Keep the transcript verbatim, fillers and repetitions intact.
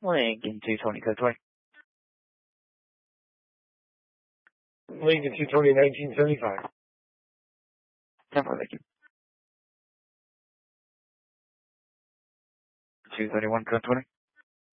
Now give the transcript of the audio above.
Lincoln two twenty, code twenty. Lincoln two twenty, nineteen seventy-five. ten four, thank you. two thirty-one, code twenty.